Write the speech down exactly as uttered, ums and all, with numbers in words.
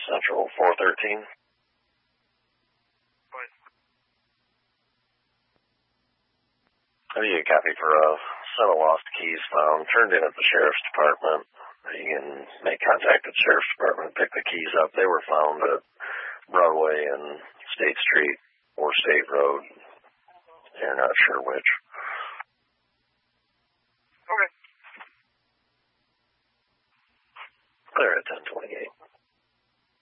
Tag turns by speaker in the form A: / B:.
A: Central four thirteen.
B: What?
A: I need a copy for a set of lost keys found, turned in at the Sheriff's Department. You can make contact at the Sheriff's Department, pick the keys up. They were found at Broadway and State Street or State Road. They're not sure which.